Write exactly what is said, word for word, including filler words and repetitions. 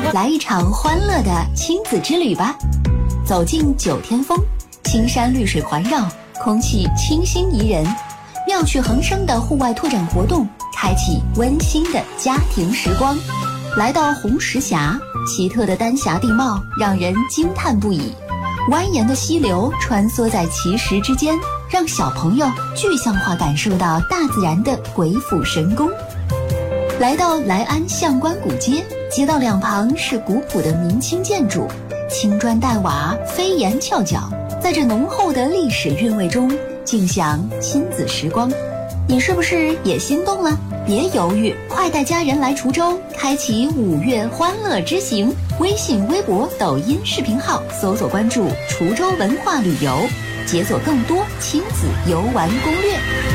来一场欢乐的亲子之旅吧！走进九天峰，青山绿水环绕，空气清新宜人，妙趣横生的户外拓展活动，开启温馨的家庭时光。来到红石峡，奇特的丹霞地貌让人惊叹不已，蜿蜒的溪流穿梭在奇石之间，让小朋友具象化感受到大自然的鬼斧神工。来到莱安象关古街，街道两旁是古朴的明清建筑，青砖黛瓦，飞檐翘角，在这浓厚的历史韵味中尽享亲子时光。你是不是也心动了？别犹豫，快带家人来滁州，开启五月欢乐之行。微信、微博、抖音视频号搜索关注滁州文化旅游，解锁更多亲子游玩攻略。